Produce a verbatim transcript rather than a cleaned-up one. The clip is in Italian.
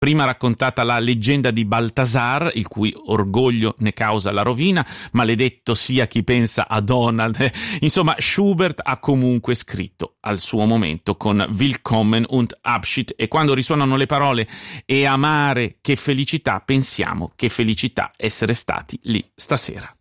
Prima raccontata la leggenda di Baltasar, il cui orgoglio ne causa la rovina, maledetto sia chi pensa a Donald. Insomma, Schubert ha comunque scritto al suo momento con Willkommen und Abschied, e quando risuonano le parole "e amare che felicità", pensiamo che felicità essere stati lì stasera.